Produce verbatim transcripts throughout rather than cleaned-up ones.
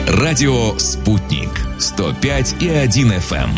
Радио «Спутник». сто пять и один эф эм.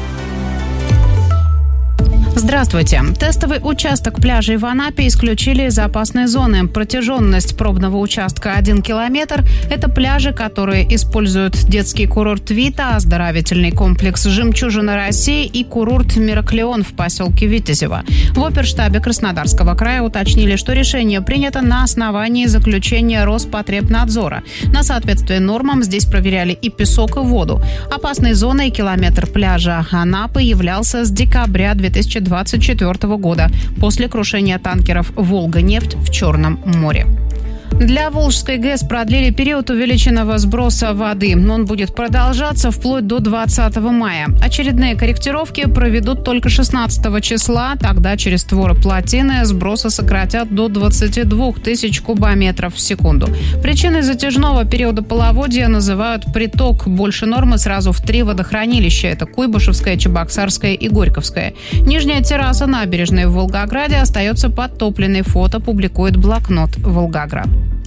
Здравствуйте. Тестовый участок пляжей в Анапе исключили из опасной зоны. Протяженность пробного участка один километр. Это пляжи, которые используют детский курорт «Вита», оздоровительный комплекс «Жемчужина России» и курорт «Мираклеон» в поселке Витязево. В оперштабе Краснодарского края уточнили, что решение принято на основании заключения Роспотребнадзора. На соответствие нормам здесь проверяли и песок, и воду. Опасной зоной километр пляжа Анапы являлся с декабря две тысячи двадцать четвёртого года после крушения танкеров «Волга-нефть» в Черном море. Для Волжской ГЭС продлили период увеличенного сброса воды. Он будет продолжаться вплоть до двадцатого мая. Очередные корректировки проведут только шестнадцатого числа. Тогда через створы плотины сбросы сократят до двадцати двух тысяч кубометров в секунду. Причиной затяжного периода половодья называют приток больше нормы сразу в три водохранилища. Это Куйбышевское, Чебоксарское и Горьковское. Нижняя терраса набережной в Волгограде остается подтопленной. Фото публикует блокнот «Волгоград».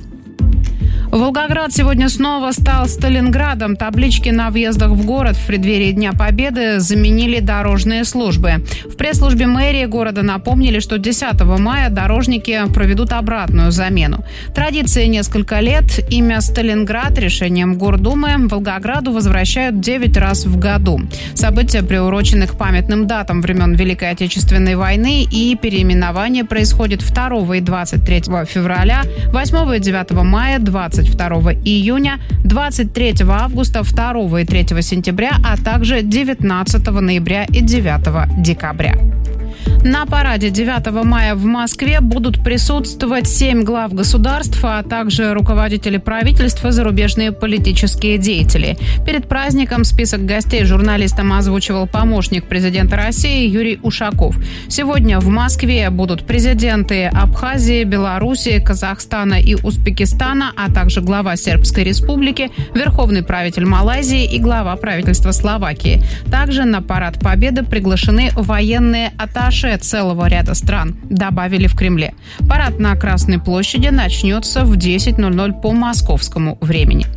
Волгоград сегодня снова стал Сталинградом. Таблички на въездах в город в преддверии Дня Победы заменили дорожные службы. В пресс-службе мэрии города напомнили, что десятого мая дорожники проведут обратную замену. Традиции несколько лет. Имя Сталинград решением Гордумы Волгограду возвращают девять раз в году. События приурочены к памятным датам времен Великой Отечественной войны, и переименование происходит второго и двадцать третьего февраля, восьмого и девятого мая, двадцать второго июня, двадцать третьего августа, второго и третьего сентября, а также девятнадцатого ноября и девятого декабря. На параде девятого мая в Москве будут присутствовать семь глав государств, а также руководители правительства и зарубежные политические деятели. Перед праздником список гостей журналистам озвучивал помощник президента России Юрий Ушаков. Сегодня в Москве будут президенты Абхазии, Белоруссии, Казахстана и Узбекистана, а также глава Сербской республики, верховный правитель Малайзии и глава правительства Словакии. Также на парад Победы приглашены военные атташе целого ряда стран, добавили в Кремле. Парад на Красной площади начнется в десять ноль ноль по московскому времени.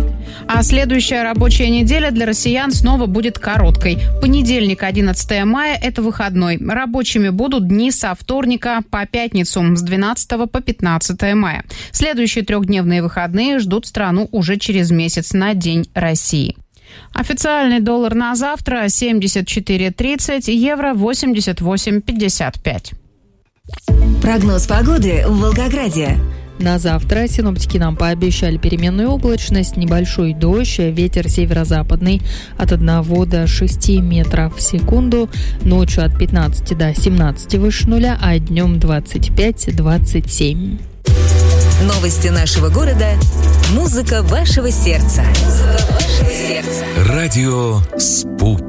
А следующая рабочая неделя для россиян снова будет короткой. Понедельник, одиннадцатого мая – это выходной. Рабочими будут дни со вторника по пятницу с двенадцатого по пятнадцатое мая. Следующие трехдневные выходные ждут страну уже через месяц на День России. Официальный доллар на завтра семьдесят четыре тридцать, евро восемьдесят восемь пятьдесят пять. Прогноз погоды в Волгограде. На завтра синоптики нам пообещали переменную облачность, небольшой дождь, ветер северо-западный от одного до шести метров в секунду, ночью от пятнадцати до семнадцати выше нуля, а днем двадцать пять - двадцать семь. Новости нашего города. Музыка вашего сердца. Музыка вашего сердца. Радио «Спутник».